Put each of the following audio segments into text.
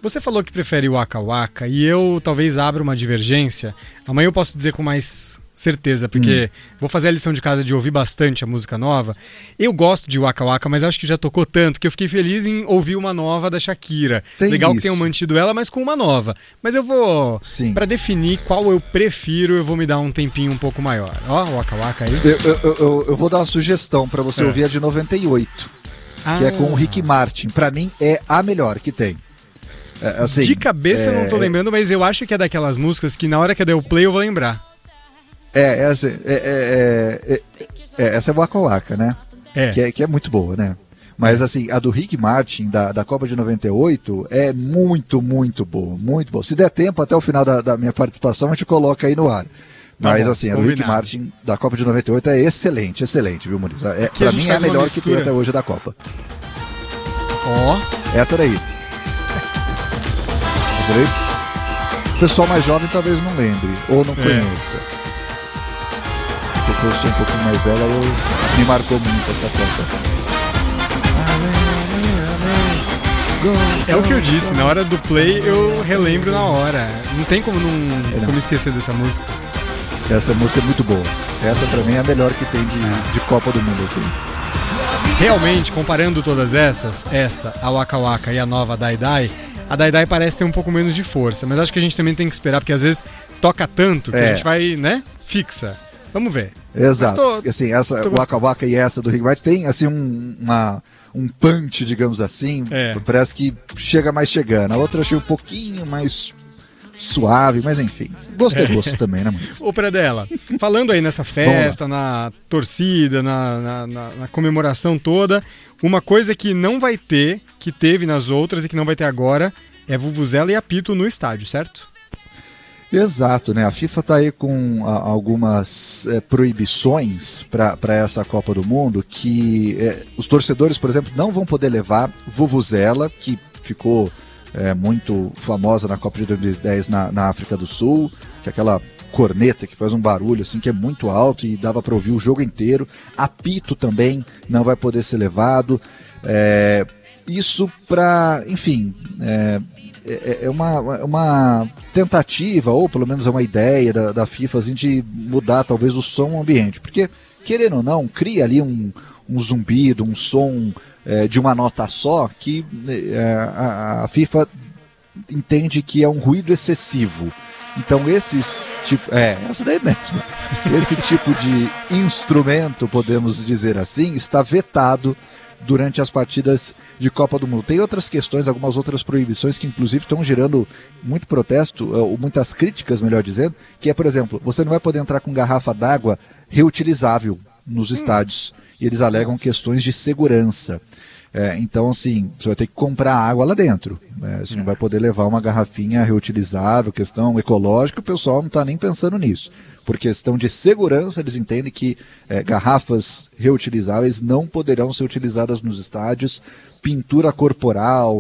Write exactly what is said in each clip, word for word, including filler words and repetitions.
Você falou que prefere o Waka Waka e eu talvez abra uma divergência. Amanhã eu posso dizer com mais certeza, porque hum. vou fazer a lição de casa de ouvir bastante a música nova. Eu gosto de Waka Waka, mas acho que já tocou tanto que eu fiquei feliz em ouvir uma nova da Shakira. Tem Legal isso. que tenham mantido ela, mas com uma nova. Mas eu vou, para definir qual eu prefiro, eu vou me dar um tempinho um pouco maior. Ó, o Waka Waka aí. Eu, eu, eu, eu vou dar uma sugestão para você é. ouvir a de noventa e oito, ah. que é com o Ricky Martin. Para mim é a melhor que tem. É, assim, de cabeça é, eu não tô lembrando, mas eu acho que é daquelas músicas que na hora que eu der o play eu vou lembrar. É, essa é, é, é, é, essa é Waka Waka, né? É. Que, é. que é muito boa, né? Mas assim, a do Ricky Martin, da, da Copa de noventa e oito, é muito, muito boa, muito boa. Se der tempo, até o final da, da minha participação, a gente coloca aí no ar. Mas tá assim, a do Ricky Martin, da Copa de noventa e oito, é excelente, excelente, viu, Muniz? É, pra mim é a melhor que tem até hoje da Copa. Ó. Oh. Essa daí. O pessoal mais jovem talvez não lembre, ou não é. conheça. Porque eu sou um pouquinho mais velha, eu me marcou muito essa Copa. É o que eu disse, na hora do play eu relembro na hora. Não tem como não, como esquecer dessa música. Essa música é muito boa. Essa pra mim é a melhor que tem de, de Copa do Mundo, assim. Realmente, comparando todas essas, essa, a Waka Waka e a nova Dai Dai, a Dai Dai parece ter um pouco menos de força, mas acho que a gente também tem que esperar, porque às vezes toca tanto que é. a gente vai, né, fixa. Vamos ver. Exato. Tô, assim, essa Waka Waka e essa do Rick Martin tem assim um, uma, um punch, digamos assim, é. parece que chega mais chegando. A outra eu achei um pouquinho mais suave, mas enfim, gosto é gosto também, né, mano? Ô, Pradella, falando aí nessa festa, na torcida, na, na, na, na comemoração toda, uma coisa que não vai ter, que teve nas outras e que não vai ter agora, é vuvuzela e apito no estádio, certo? Exato, né? A FIFA está aí com a, algumas é, proibições para essa Copa do Mundo, que é, os torcedores, por exemplo, não vão poder levar vuvuzela, que ficou é, muito famosa na Copa de dois mil e dez na, na África do Sul, que é aquela corneta que faz um barulho assim que é muito alto e dava para ouvir o jogo inteiro. Apito também não vai poder ser levado. É, isso para, enfim... É, É uma, uma tentativa, ou pelo menos é uma ideia da, da FIFA assim, de mudar talvez o som ambiente. Porque, querendo ou não, cria ali um, um zumbido, um som é, de uma nota só, que é, a, a FIFA entende que é um ruído excessivo. Então esses tipo, é, essa daí mesmo. Esse tipo de instrumento, podemos dizer assim, está vetado durante as partidas de Copa do Mundo. Tem outras questões, algumas outras proibições que inclusive estão gerando muito protesto, ou muitas críticas, melhor dizendo, que é, por exemplo, você não vai poder entrar com garrafa d'água reutilizável nos estádios. E eles alegam questões de segurança. É, então, assim, você vai ter que comprar água lá dentro. É, você não vai poder levar uma garrafinha reutilizável, questão ecológica, o pessoal não está nem pensando nisso. Por questão de segurança, eles entendem que é, garrafas reutilizáveis não poderão ser utilizadas nos estádios, pintura corporal,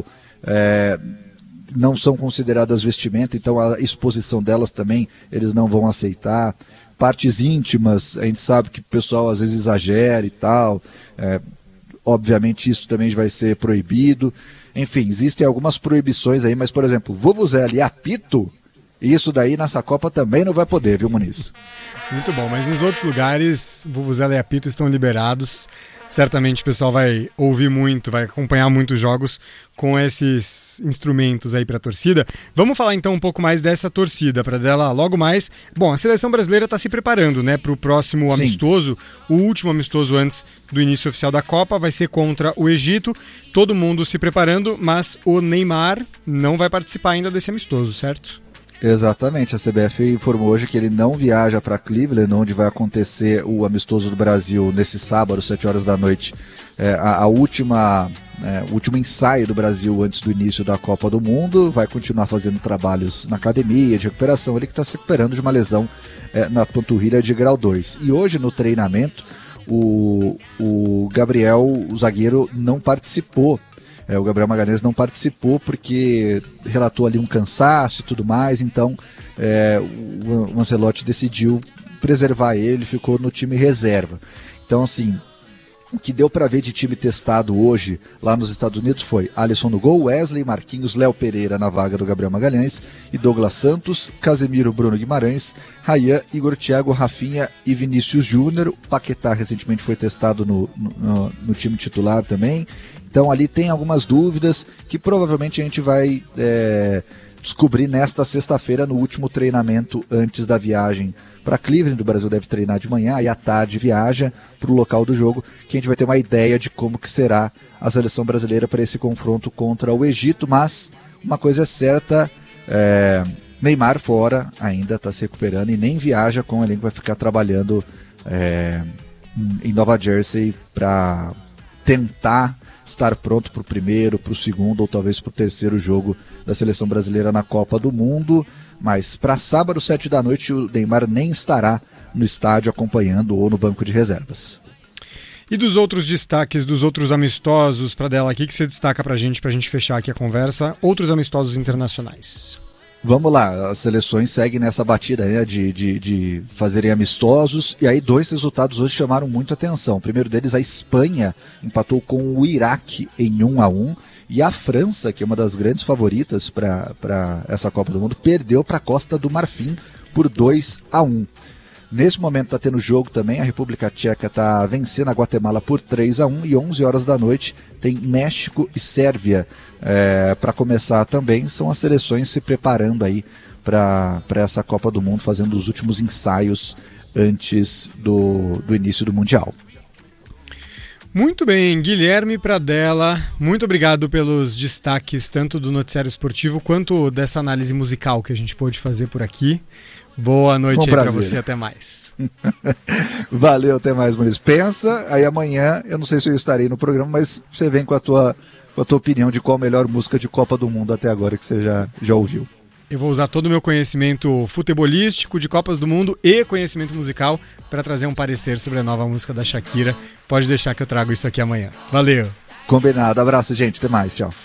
é, não são consideradas vestimenta, então a exposição delas também eles não vão aceitar. Partes íntimas, a gente sabe que o pessoal às vezes exagera e tal, é, obviamente isso também vai ser proibido. Enfim, existem algumas proibições aí, mas, por exemplo, vuvuzela e apito, isso daí nessa Copa também não vai poder, viu, Muniz? Muito bom, mas nos outros lugares, vuvuzela e apito estão liberados. Certamente o pessoal vai ouvir muito, vai acompanhar muitos jogos com esses instrumentos aí para a torcida. Vamos falar então um pouco mais dessa torcida, para dela logo mais. Bom, a seleção brasileira está se preparando, né, para o próximo Sim. amistoso, o último amistoso antes do início oficial da Copa, vai ser contra o Egito. Todo mundo se preparando, mas o Neymar não vai participar ainda desse amistoso, certo? Exatamente, a C B F informou hoje que ele não viaja para Cleveland, onde vai acontecer o amistoso do Brasil nesse sábado, sete horas da noite. É, a, a última, é, o último ensaio do Brasil antes do início da Copa do Mundo, vai continuar fazendo trabalhos na academia de recuperação, ele que está se recuperando de uma lesão é, na panturrilha de grau dois. E hoje no treinamento, o, o Gabriel, o zagueiro, não participou. É, o Gabriel Magalhães não participou porque relatou ali um cansaço e tudo mais, então é, o, o Ancelotti decidiu preservar ele, ficou no time reserva. Então, assim, O que deu para ver de time testado hoje lá nos Estados Unidos foi Alisson no gol, Wesley, Marquinhos, Léo Pereira na vaga do Gabriel Magalhães e Douglas Santos, Casemiro, Bruno Guimarães, Ryan, Igor Thiago, Rafinha e Vinícius Júnior. O Paquetá recentemente foi testado no, no, no time titular também. Então ali tem algumas dúvidas que provavelmente a gente vai é, descobrir nesta sexta-feira no último treinamento antes da viagem para Cleveland. O Brasil deve treinar de manhã e à tarde viaja para o local do jogo, que a gente vai ter uma ideia de como que será a seleção brasileira para esse confronto contra o Egito. Mas uma coisa é certa, é, Neymar fora, ainda está se recuperando e nem viaja com o elenco, vai ficar trabalhando é, em Nova Jersey para tentar estar pronto para o primeiro, para o segundo ou talvez para o terceiro jogo da seleção brasileira na Copa do Mundo. Mas para sábado, sete da noite, o Neymar nem estará no estádio acompanhando ou no banco de reservas. E dos outros destaques, dos outros amistosos, para dela aqui, que você destaca para a gente, para a gente fechar aqui a conversa, outros amistosos internacionais? Vamos lá, as seleções seguem nessa batida, né, de, de, de fazerem amistosos, e aí dois resultados hoje chamaram muito atenção. O primeiro deles, a Espanha empatou com o Iraque em um a um, e a França, que é uma das grandes favoritas para essa Copa do Mundo, perdeu para a Costa do Marfim por dois a um. Nesse momento está tendo jogo também, a República Tcheca está vencendo a Guatemala por três a um, e onze horas da noite tem México e Sérvia é, para começar também. São as seleções se preparando aí para essa Copa do Mundo, fazendo os últimos ensaios antes do, do início do Mundial. Muito bem, Guilherme Pradella, muito obrigado pelos destaques tanto do noticiário esportivo quanto dessa análise musical que a gente pôde fazer por aqui. Boa noite um aí para você, até mais. Valeu, até mais, Maurício. Pensa, aí amanhã, eu não sei se eu estarei no programa, mas você vem com a tua, com a tua opinião de qual a melhor música de Copa do Mundo até agora que você já, já ouviu. Eu vou usar todo o meu conhecimento futebolístico, de Copas do Mundo e conhecimento musical para trazer um parecer sobre a nova música da Shakira. Pode deixar que eu trago isso aqui amanhã. Valeu! Combinado. Abraço, gente. Até mais. Tchau.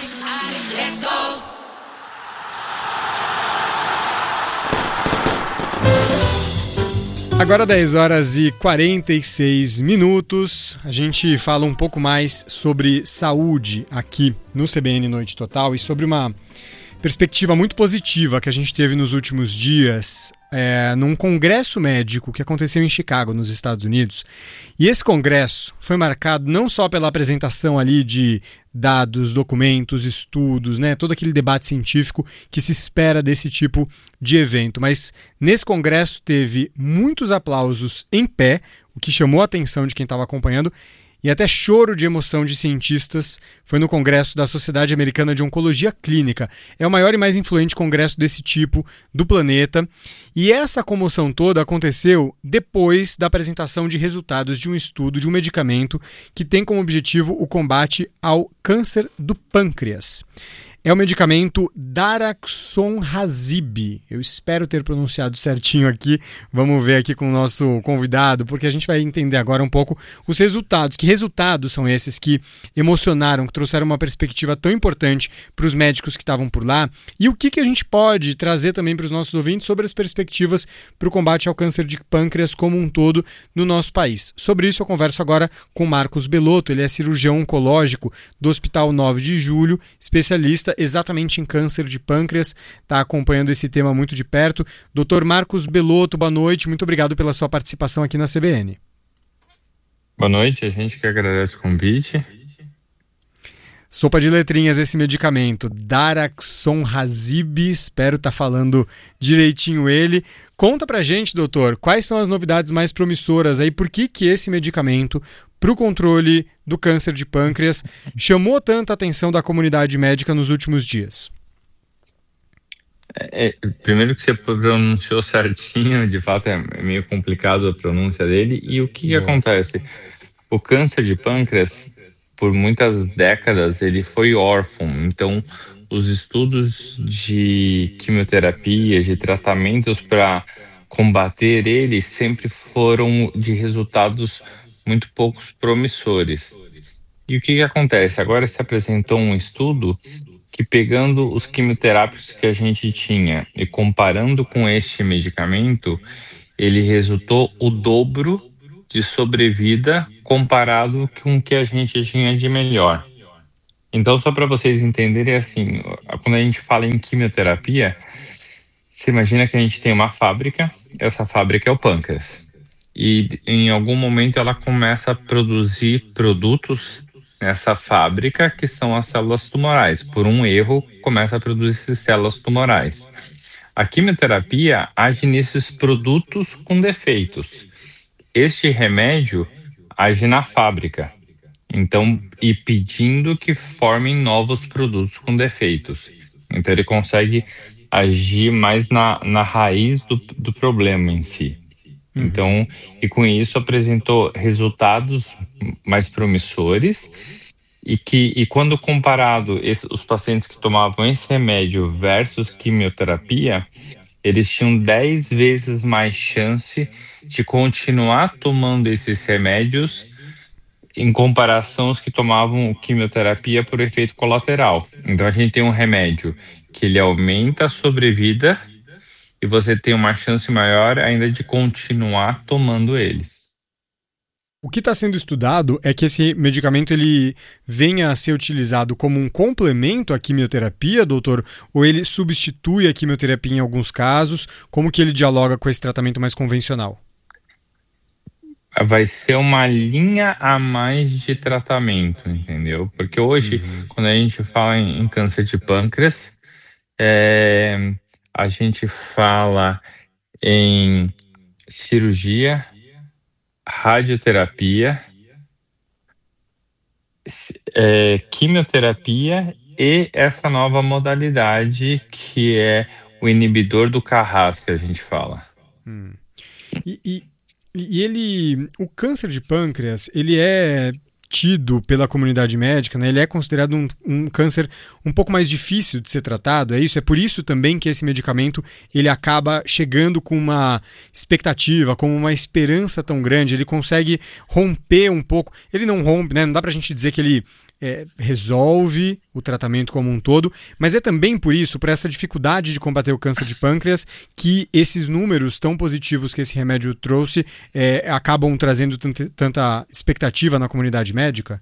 Agora dez horas e quarenta e seis minutos, a gente fala um pouco mais sobre saúde aqui no C B N Noite Total e sobre uma perspectiva muito positiva que a gente teve nos últimos dias é, num congresso médico que aconteceu em Chicago, nos Estados Unidos. E esse congresso foi marcado não só pela apresentação ali de dados, documentos, estudos, né, todo aquele debate científico que se espera desse tipo de evento, mas nesse congresso teve muitos aplausos em pé, o que chamou a atenção de quem estava acompanhando, e até choro de emoção de cientistas. Foi no Congresso da Sociedade Americana de Oncologia Clínica. É o maior e mais influente congresso desse tipo do planeta. E essa comoção toda aconteceu depois da apresentação de resultados de um estudo de um medicamento que tem como objetivo o combate ao câncer do pâncreas. É o medicamento Daraxonrasib. Eu espero ter pronunciado certinho aqui. Vamos ver aqui com o nosso convidado, porque a gente vai entender agora um pouco os resultados. Que resultados são esses que emocionaram, que trouxeram uma perspectiva tão importante para os médicos que estavam por lá? E o que, que a gente pode trazer também para os nossos ouvintes sobre as perspectivas para o combate ao câncer de pâncreas como um todo no nosso país? Sobre isso eu converso agora com Marcos Belotto. Ele é cirurgião oncológico do Hospital nove de julho, especialista exatamente em câncer de pâncreas, está acompanhando esse tema muito de perto. doutor Marcos Belotto, boa noite, muito obrigado pela sua participação aqui na C B N. Boa noite, a gente que agradece o convite. Sopa de letrinhas esse medicamento, Daraxonrasib, espero estar tá falando direitinho ele. Conta pra gente, doutor, quais são as novidades mais promissoras aí, por que que esse medicamento para o controle do câncer de pâncreas chamou tanta atenção da comunidade médica nos últimos dias? É, primeiro que você pronunciou certinho, de fato é meio complicado a pronúncia dele. E o que, que acontece? O câncer de pâncreas, por muitas décadas, ele foi órfão. Então, os estudos de quimioterapias, de tratamentos para combater ele, sempre foram de resultados muito poucos promissores. E o que, que acontece? Agora se apresentou um estudo que, pegando os quimioterápicos que a gente tinha e comparando com este medicamento, ele resultou o dobro de sobrevida comparado com o que a gente tinha de melhor. Então, só para vocês entenderem, assim, quando a gente fala em quimioterapia, você imagina que a gente tem uma fábrica, essa fábrica é o pâncreas. E em algum momento ela começa a produzir produtos nessa fábrica que são as células tumorais. Por um erro, começa a produzir células tumorais. A quimioterapia age nesses produtos com defeitos. Este remédio age na fábrica. Então, e pedindo que formem novos produtos com defeitos. Então, ele consegue agir mais na, na raiz do, do problema em si. Uhum. Então, e com isso apresentou resultados mais promissores e que, e quando comparado esse, os pacientes que tomavam esse remédio versus quimioterapia, eles tinham dez vezes mais chance de continuar tomando esses remédios em comparação aos que tomavam quimioterapia por efeito colateral. Então a gente tem um remédio que ele aumenta a sobrevida e você tem uma chance maior ainda de continuar tomando eles. O que está sendo estudado é que esse medicamento ele venha a ser utilizado como um complemento à quimioterapia, doutor, ou ele substitui a quimioterapia em alguns casos? Como que ele dialoga com esse tratamento mais convencional? Vai ser uma linha a mais de tratamento, entendeu? Porque hoje, uhum. quando a gente fala em, em câncer de pâncreas, é, a gente fala em cirurgia, radioterapia, é, quimioterapia e essa nova modalidade que é o inibidor do Carras, que a gente fala. Hum. E... e... E ele, o câncer de pâncreas, ele é tido pela comunidade médica, né? Ele é considerado um, um câncer um pouco mais difícil de ser tratado, é isso? É por isso também que esse medicamento ele acaba chegando com uma expectativa, com uma esperança tão grande, ele consegue romper um pouco, ele não rompe, né? Não dá pra gente dizer que ele é, resolve o tratamento como um todo, mas é também por isso, por essa dificuldade de combater o câncer de pâncreas, que esses números tão positivos que esse remédio trouxe é, acabam trazendo tanta, tanta expectativa na comunidade médica?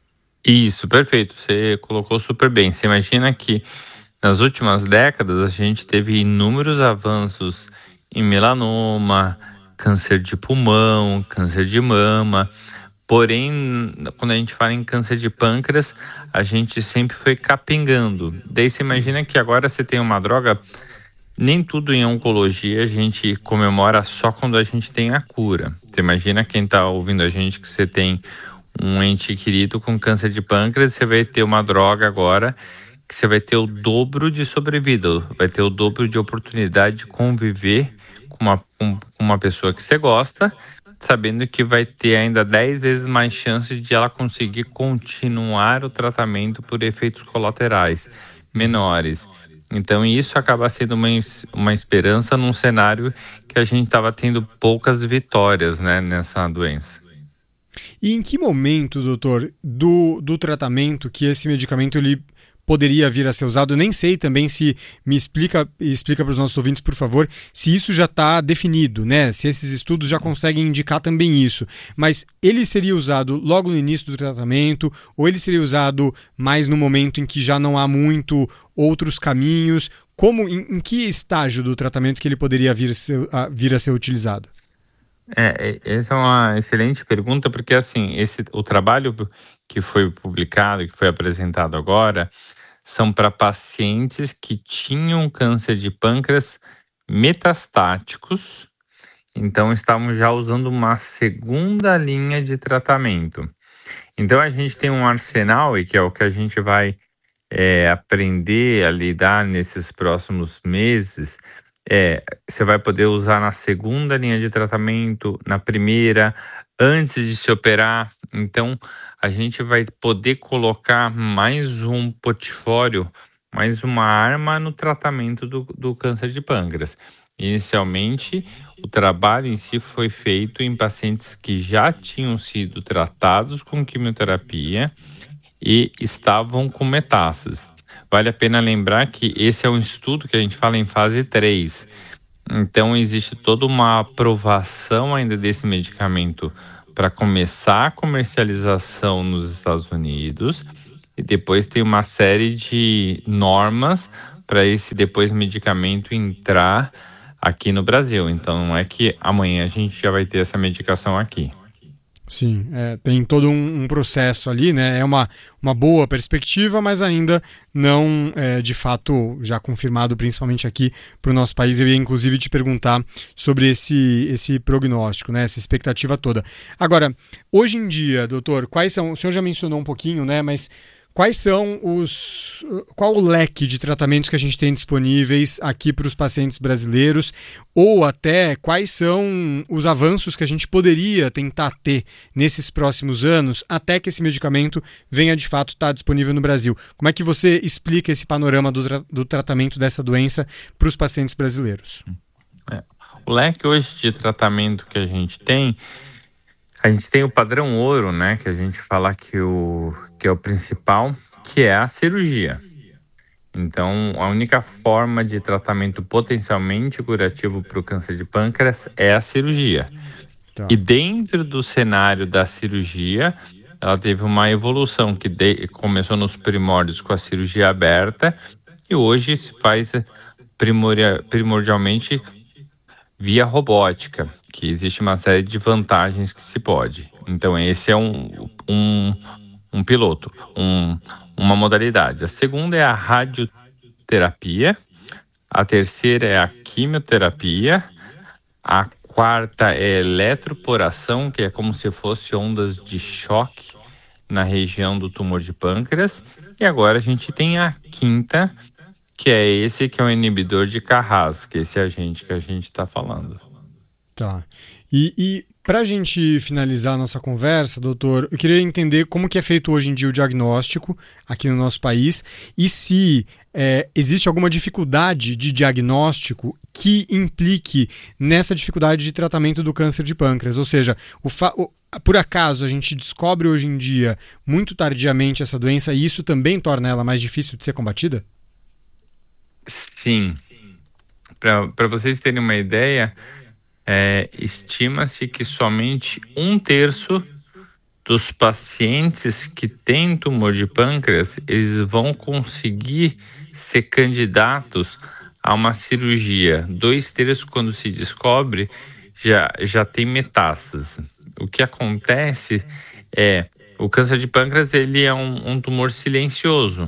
Isso, perfeito. Você colocou super bem. Você imagina que nas últimas décadas a gente teve inúmeros avanços em melanoma, câncer de pulmão, câncer de mama. Porém, quando a gente fala em câncer de pâncreas, a gente sempre foi capengando. Daí você imagina que agora você tem uma droga, nem tudo em oncologia a gente comemora só quando a gente tem a cura. Você imagina quem está ouvindo a gente que você tem um ente querido com câncer de pâncreas, você vai ter uma droga agora que você vai ter o dobro de sobrevida, vai ter o dobro de oportunidade de conviver com uma, com uma pessoa que você gosta, sabendo que vai ter ainda dez vezes mais chance de ela conseguir continuar o tratamento por efeitos colaterais menores. Então isso acaba sendo uma, uma esperança num cenário que a gente estava tendo poucas vitórias, né, nessa doença. E em que momento, doutor, do, do tratamento que esse medicamento ele poderia vir a ser usado? Eu nem sei também se me explica, explica para os nossos ouvintes, por favor, se isso já está definido, né? Se esses estudos já conseguem indicar também isso. Mas ele seria usado logo no início do tratamento ou ele seria usado mais no momento em que já não há muito outros caminhos? Como, em, em que estágio do tratamento que ele poderia vir a ser, a, vir a ser utilizado? É, essa é uma excelente pergunta, porque assim, esse, o trabalho que foi publicado, que foi apresentado agora, são para pacientes que tinham câncer de pâncreas metastáticos, então estavam já usando uma segunda linha de tratamento. Então a gente tem um arsenal, e que é o que a gente vai é, aprender a lidar nesses próximos meses. É, você vai poder usar na segunda linha de tratamento, na primeira, antes de se operar. Então, a gente vai poder colocar mais um portfólio, mais uma arma no tratamento do, do câncer de pâncreas. Inicialmente, o trabalho em si foi feito em pacientes que já tinham sido tratados com quimioterapia e estavam com metástases. Vale a pena lembrar que esse é um estudo que a gente fala em fase três. Então, existe toda uma aprovação ainda desse medicamento para começar a comercialização nos Estados Unidos e depois tem uma série de normas para esse depois medicamento entrar aqui no Brasil. Então não é que amanhã a gente já vai ter essa medicação aqui. Sim, é, tem todo um, um processo ali, né? É uma, uma boa perspectiva, mas ainda não, é, de fato, já confirmado, principalmente aqui para o nosso país. Eu ia, inclusive, te perguntar sobre esse, esse prognóstico, né? Essa expectativa toda. Agora, hoje em dia, doutor, quais são... O senhor já mencionou um pouquinho, né? Mas quais são os... Qual o leque de tratamentos que a gente tem disponíveis aqui para os pacientes brasileiros? Ou até quais são os avanços que a gente poderia tentar ter nesses próximos anos até que esse medicamento venha de fato estar disponível no Brasil? Como é que você explica esse panorama do, tra- do tratamento dessa doença para os pacientes brasileiros? É. O leque hoje de tratamento que a gente tem, a gente tem o padrão ouro, né, que a gente fala que, o, que é o principal, que é a cirurgia. Então, a única forma de tratamento potencialmente curativo para o câncer de pâncreas é a cirurgia. Tá. E dentro do cenário da cirurgia, ela teve uma evolução que de, começou nos primórdios com a cirurgia aberta e hoje se faz primoria, primordialmente via robótica, que existe uma série de vantagens que se pode. Então, esse é um, um, um piloto, um, uma modalidade. A segunda é a radioterapia, a terceira é a quimioterapia, a quarta é a eletroporação, que é como se fosse ondas de choque na região do tumor de pâncreas, e agora a gente tem a quinta, que é esse que é o inibidor de Carras, que é esse agente que a gente está falando. Tá. E, e para a gente finalizar a nossa conversa, doutor, eu queria entender como que é feito hoje em dia o diagnóstico aqui no nosso país e se é, existe alguma dificuldade de diagnóstico que implique nessa dificuldade de tratamento do câncer de pâncreas. Ou seja, o fa- o, por acaso a gente descobre hoje em dia muito tardiamente essa doença e isso também torna ela mais difícil de ser combatida? Sim. Para vocês terem uma ideia, é, estima-se que somente um terço dos pacientes que têm tumor de pâncreas, eles vão conseguir ser candidatos a uma cirurgia. Dois terços, quando se descobre, já, já tem metástase. O que acontece é, o câncer de pâncreas ele é um, um tumor silencioso.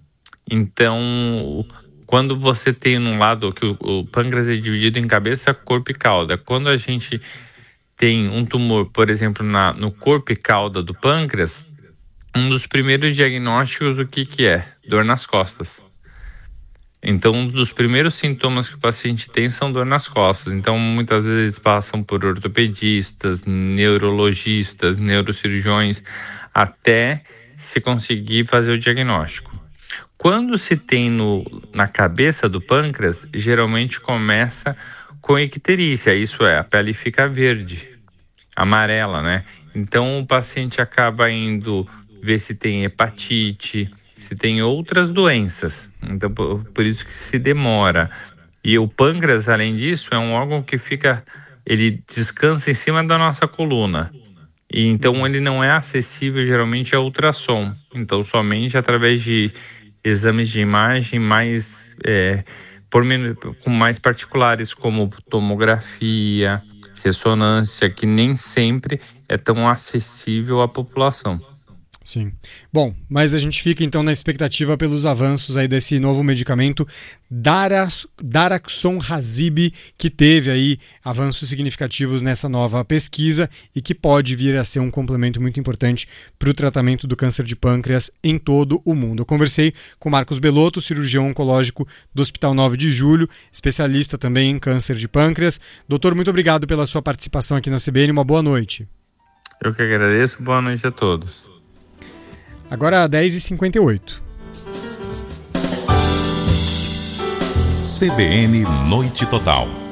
Então, quando você tem num lado que o, o pâncreas é dividido em cabeça, corpo e cauda. Quando a gente tem um tumor, por exemplo, na, no corpo e cauda do pâncreas, um dos primeiros diagnósticos, o que, que é? Dor nas costas. Então, um dos primeiros sintomas que o paciente tem são dor nas costas. Então, muitas vezes eles passam por ortopedistas, neurologistas, neurocirurgiões, até se conseguir fazer o diagnóstico. Quando se tem no, na cabeça do pâncreas, geralmente começa com icterícia, isso é, a pele fica verde, amarela, né? Então o paciente acaba indo ver se tem hepatite, se tem outras doenças, então por, por isso que se demora. E o pâncreas, além disso, é um órgão que fica, ele descansa em cima da nossa coluna. E então ele não é acessível geralmente a ultrassom, então somente através de exames de imagem mais, é, por, com mais particulares, como tomografia, ressonância, que nem sempre é tão acessível à população. Sim. Bom, mas a gente fica então na expectativa pelos avanços aí desse novo medicamento Darax, Daraxonrasib, que teve aí avanços significativos nessa nova pesquisa e que pode vir a ser um complemento muito importante para o tratamento do câncer de pâncreas em todo o mundo. Eu conversei com Marcos Belotto, cirurgião oncológico do Hospital nove de julho, especialista também em câncer de pâncreas. Doutor, muito obrigado pela sua participação aqui na C B N. Uma boa noite. Eu que agradeço. Boa noite a todos. Agora dez e cinquenta e oito. C B N Noite Total.